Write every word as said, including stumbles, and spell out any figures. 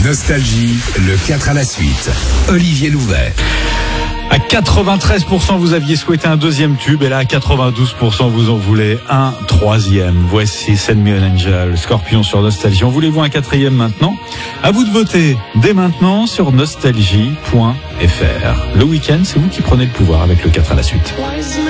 Nostalgie, le quatre à la suite. Olivier Louvet. À quatre-vingt-treize pour cent, vous aviez souhaité un deuxième tube, et là, à quatre-vingt-douze pour cent, vous en voulez un troisième. Voici Send Me an Angel, Scorpion sur Nostalgie. En voulez-vous un quatrième maintenant? À vous de voter dès maintenant sur nostalgie point f r. Le week-end, c'est vous qui prenez le pouvoir avec le quatre à la suite.